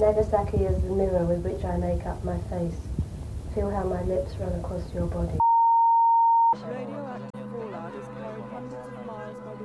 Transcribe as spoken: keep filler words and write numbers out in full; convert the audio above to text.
Nagasaki is the mirror with which I make up my face. Feel how my lips run across your body. Radioactive fallout is carried hundreds of miles by